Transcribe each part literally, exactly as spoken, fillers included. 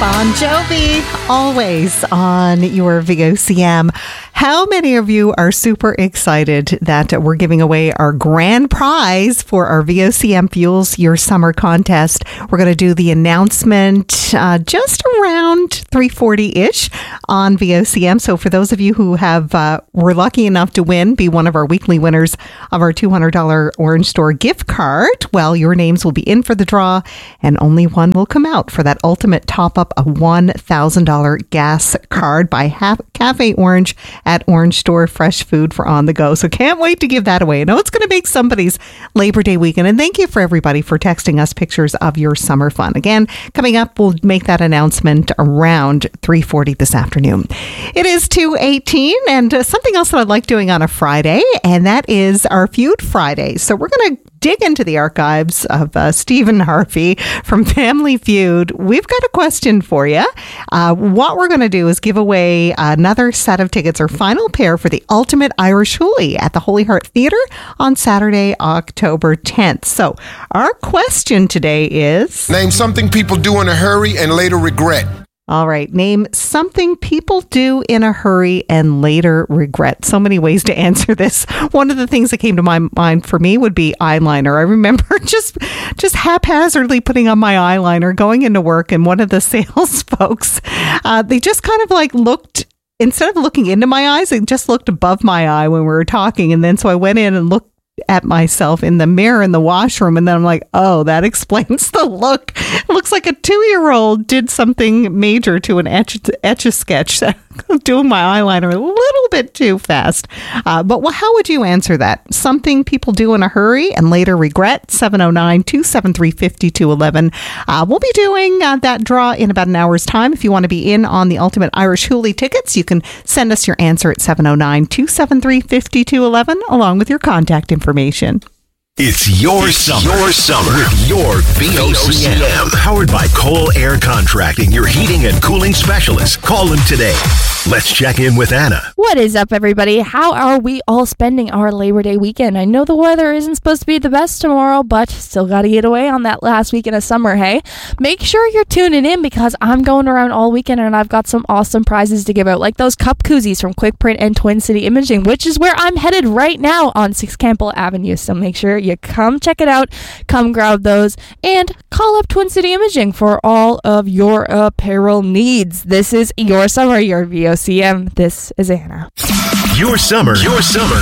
Bon Jovi, always on your V O C M. How many of you are super excited that we're giving away our grand prize for our V O C M Fuels Your Summer contest? We're going to do the announcement uh, just around three forty-ish on V O C M. So for those of you who have uh, were lucky enough to win, be one of our weekly winners of our two hundred dollars Orange Store gift card, well, your names will be in for the draw and only one will come out for that ultimate top-up of one thousand dollars gas card by Cafe Orange at Orange Store Fresh Food for on the go. So can't wait to give that away. I know it's going to make somebody's Labor Day weekend. And thank you for everybody for texting us pictures of your summer fun. Again, coming up, we'll make that announcement around three forty this afternoon. It is two eighteen and uh, something else that I like doing on a Friday, and that is our Feud Friday. So we're going to dig into the archives of uh, Stephen Harvey from Family Feud. We've got a question for you. Uh, what we're going to do is give away another set of tickets, or final pair, for the Ultimate Irish Hoolie at the Holy Heart Theatre on Saturday, October tenth. So our question today is... Name something people do in a hurry and later regret. All right. Name something people do in a hurry and later regret. So many ways to answer this. One of the things that came to my mind for me would be eyeliner. I remember just just haphazardly putting on my eyeliner, going into work, and one of the sales folks, uh, they just kind of like looked, instead of looking into my eyes, they just looked above my eye when we were talking. And then so I went in and looked at myself in the mirror in the washroom, and then I'm like, oh, that explains the look. It looks like a two-year-old did something major to an etch etch a sketch, doing my eyeliner a little bit too fast. Uh, but well, how would you answer that? Something people do in a hurry and later regret. seven oh nine, two seven three, five two one one. Uh, we'll be doing uh, that draw in about an hour's time. If you want to be in on the Ultimate Irish Hoolie tickets, you can send us your answer at seven oh nine, two seven three, five two one one along with your contact information. Information. It's your it's summer. Your summer with your V O C M. Powered by Cole Air Contracting, your heating and cooling specialist. Call them today. Let's check in with Anna. What is up, everybody? How are we all spending our Labor Day weekend? I know the weather isn't supposed to be the best tomorrow, but still got to get away on that last weekend of summer, hey? Make sure you're tuning in, because I'm going around all weekend and I've got some awesome prizes to give out, like those cup koozies from Quick Print and Twin City Imaging, which is where I'm headed right now on six Campbell Avenue. So make sure you come check it out, come grab those, and call up Twin City Imaging for all of your apparel needs. This is your summer, your V O C M. This is Anna. Your summer, your summer,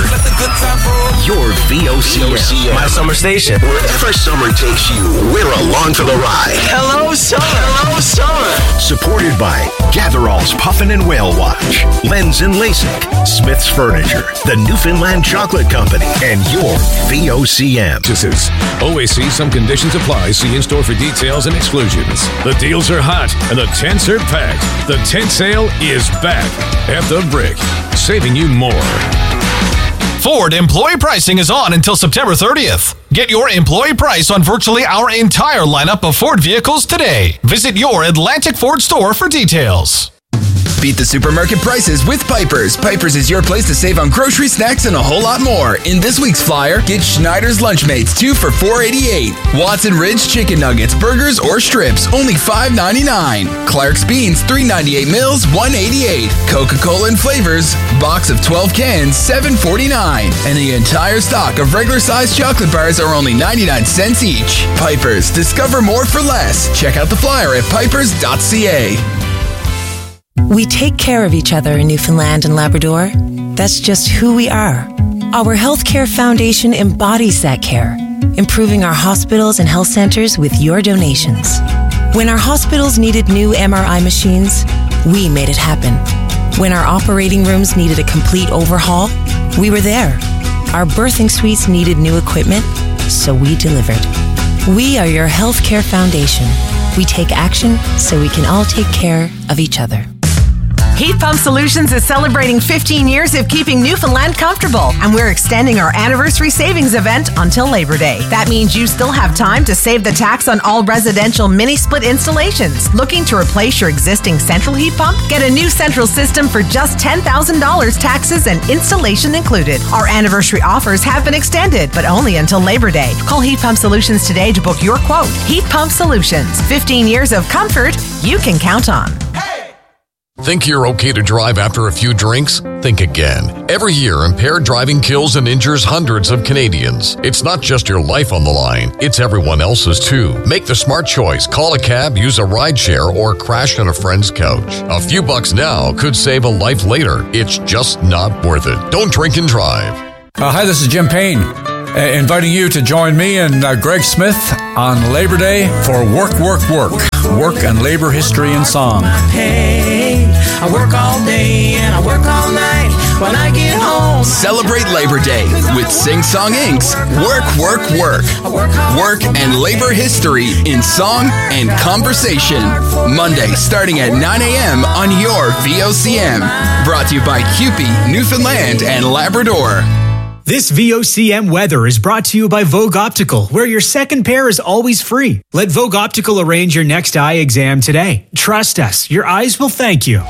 your V O C M. My summer station. Wherever summer takes you, we're along for the ride. Hello, summer. Hello, summer. Supported by Gatherall's Puffin and Whale Watch, Lens and LASIK, Smith's Furniture, the Newfoundland Chocolate Company, and your V O C M. Always see some conditions apply. See in store for details and exclusions. The deals are hot and the tents are packed. The tent sale is back at the Brick, saving you more. Ford employee pricing is on until September thirtieth. Get your employee price on virtually our entire lineup of Ford vehicles today. Visit your Atlantic Ford store for details. Beat the supermarket prices with Piper's. Piper's is your place to save on grocery, snacks, and a whole lot more. In this week's flyer, get Schneider's Lunchmates, two for four eighty-eight. Watson Ridge chicken nuggets, burgers, or strips, only five ninety-nine. Clark's Beans, three ninety-eight mils, one eighty-eight. Coca-Cola and Flavors, box of twelve cans, seven forty-nine. And the entire stock of regular-sized chocolate bars are only ninety-nine cents each. Piper's, discover more for less. Check out the flyer at pipers dot c a. We take care of each other in Newfoundland and Labrador. That's just who we are. Our Healthcare Foundation embodies that care, improving our hospitals and health centers with your donations. When our hospitals needed new M R I machines, we made it happen. When our operating rooms needed a complete overhaul, we were there. Our birthing suites needed new equipment, so we delivered. We are your Healthcare Foundation. We take action so we can all take care of each other. Heat Pump Solutions is celebrating fifteen years of keeping Newfoundland comfortable, and we're extending our anniversary savings event until Labor Day. That means you still have time to save the tax on all residential mini-split installations. Looking to replace your existing central heat pump? Get a new central system for just ten thousand dollars, taxes and installation included. Our anniversary offers have been extended, but only until Labor Day. Call Heat Pump Solutions today to book your quote. Heat Pump Solutions. fifteen years of comfort you can count on. Think you're okay to drive after a few drinks? Think again. Every year, impaired driving kills and injures hundreds of Canadians. It's not just your life on the line, it's everyone else's too. Make the smart choice. Call a cab, use a rideshare, or crash on a friend's couch. A few bucks now could save a life later. It's just not worth it. Don't drink and drive. Uh, hi, this is Jim Payne, uh, inviting you to join me and uh, Greg Smith on Labor Day for Work, Work, Work. Work and labor history and song. I work all day and I work all night. When I get home, celebrate Labor Day with Sing Song Incorporated's Work, Work, Work. Work and labor history in song and conversation. Monday starting at nine a.m. on your V O C M. Brought to you by C U P E, Newfoundland and Labrador. This V O C M weather is brought to you by Vogue Optical, where your second pair is always free. Let Vogue Optical arrange your next eye exam today. Trust us, your eyes will thank you.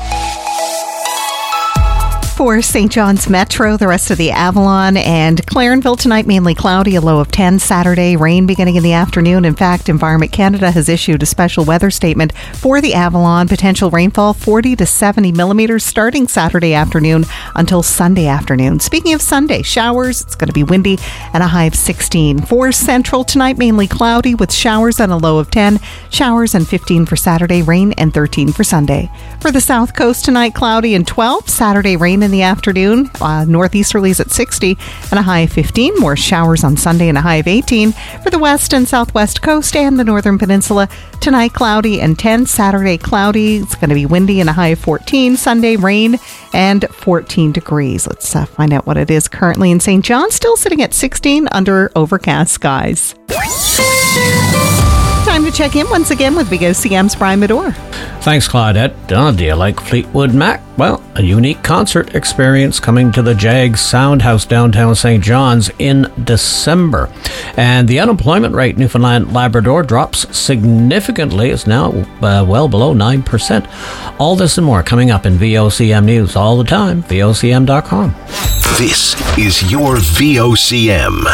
For Saint John's Metro, the rest of the Avalon and Clarenville tonight, mainly cloudy, a low of ten. Saturday, rain beginning in the afternoon. In fact, Environment Canada has issued a special weather statement for the Avalon. Potential rainfall forty to seventy millimeters starting Saturday afternoon until Sunday afternoon. Speaking of Sunday, showers, it's going to be windy and a high of sixteen. For Central tonight, mainly cloudy with showers and a low of ten. Showers and fifteen for Saturday, rain and thirteen for Sunday. For the South Coast tonight, cloudy and twelve. Saturday, rain in the afternoon. Uh, northeasterlies at sixty and a high of fifteen. More showers on Sunday and a high of eighteen. For the west and southwest coast and the northern peninsula, tonight cloudy and ten. Saturday cloudy. It's going to be windy and a high of fourteen. Sunday rain and fourteen degrees. Let's uh, find out what it is currently in Saint John. Still sitting at sixteen under overcast skies. Time to check in once again with Vigo C M's Brian Medore. Thanks, Claudette. Uh, do you like Fleetwood Mac? Well, a unique concert experience coming to the Jags Soundhouse downtown Saint John's in December. And the unemployment rate in Newfoundland Labrador drops significantly. It's now uh, well below nine percent. All this and more coming up in V O C M News all the time. V O C M dot com. This is your V O C M.